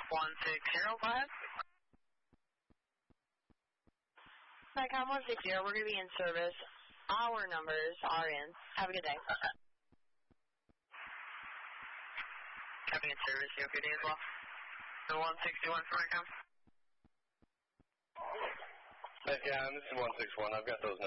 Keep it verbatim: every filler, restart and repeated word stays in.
one six zero, go ahead. Nikon one six zero, we're going to be in service. Our numbers are in. Have a good day. Having in service, you have a good day as well. The one sixty-one for Nikon. Nikon, this is one six one. I've got those numbers.